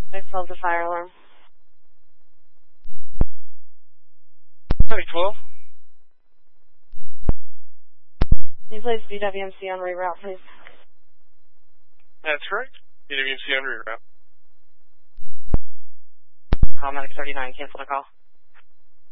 I filled the fire alarm. 912. Can you place BWMC on reroute, please? That's correct. BWMC on reroute. Call Medic 39, cancel the call.